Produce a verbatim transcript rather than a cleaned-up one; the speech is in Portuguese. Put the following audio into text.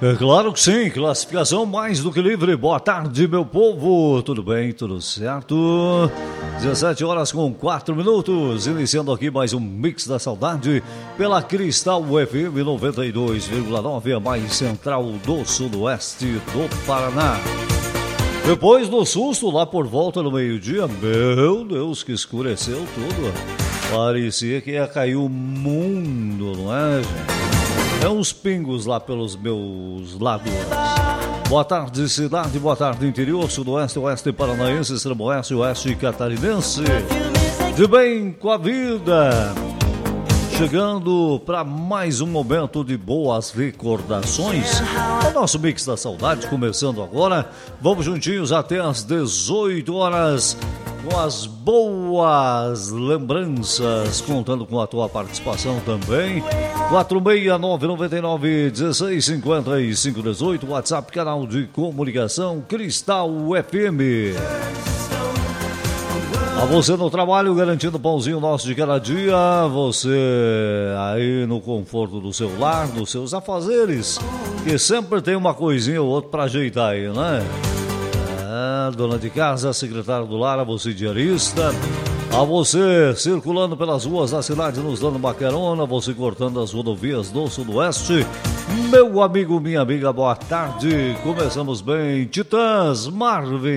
É claro que sim, classificação mais do que livre. Boa tarde, meu povo, tudo bem, tudo certo? dezessete horas com quatro minutos, iniciando aqui mais um Mix da Saudade pela Cristal F M noventa e dois vírgula nove, a mais central do sudoeste do Paraná. Depois do susto lá por volta do meio-dia, meu Deus, que escureceu tudo. Parecia que ia cair o mundo, não é, gente? É uns pingos lá pelos meus lados. Boa tarde, cidade, boa tarde, interior, sudoeste, oeste paranaense, extremo oeste, oeste catarinense. De bem com a vida. Chegando para mais um momento de boas recordações. O nosso Mix da Saudade começando agora. Vamos juntinhos até às dezoito horas. Com as boas lembranças, contando com a tua participação também. quatro seis nove nove nove um seis cinco cinco um oito, WhatsApp, canal de comunicação Cristal F M. A você no trabalho, garantindo o pãozinho nosso de cada dia. Você aí no conforto do seu lar, dos seus afazeres, que sempre tem uma coisinha ou outra para ajeitar aí, né? Dona de casa, secretário do lar, a você diarista, a você circulando pelas ruas da cidade nos dando uma carona, você cortando as rodovias do sudoeste. Meu amigo, minha amiga, boa tarde. Começamos bem. Titãs, Marvin.